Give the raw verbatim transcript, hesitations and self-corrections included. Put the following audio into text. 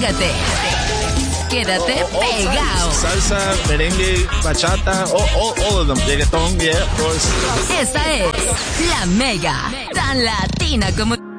Pégate. Quédate all, all pegado. Salsa, merengue, bachata, all, all, all of them. Reggaeton, yeah, of course. Esta es La Mega, tan latina como